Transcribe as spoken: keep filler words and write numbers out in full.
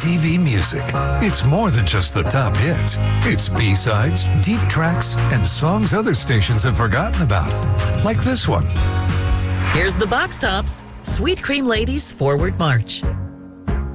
T V music. It's more than just the top hits. It's B-sides, deep tracks, and songs other stations have forgotten about. Like this one. Here's the Box Tops. Sweet Cream Ladies Forward March.